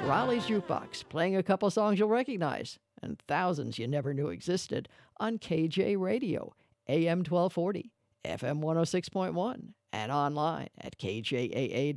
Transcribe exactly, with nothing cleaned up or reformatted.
Raleigh's Jukebox, playing a couple songs you'll recognize and thousands you never knew existed on K J Radio, A M twelve forty, F M one oh six point one, and online at K J A A